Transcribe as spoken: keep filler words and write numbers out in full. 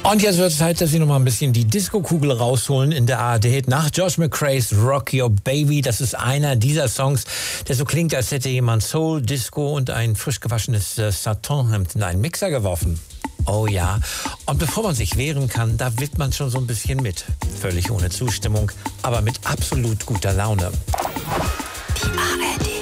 Und jetzt wird es Zeit, dass Sie noch mal ein bisschen die Disco-Kugel rausholen in der A R D. Nach George McRae's Rock Your Baby. Das ist einer dieser Songs, der so klingt, als hätte jemand Soul, Disco und ein frisch gewaschenes äh, Satin-Hemd in einen Mixer geworfen. Oh ja. Und bevor man sich wehren kann, da wippt man schon so ein bisschen mit. Völlig ohne Zustimmung, aber mit absolut guter Laune. Die A R D.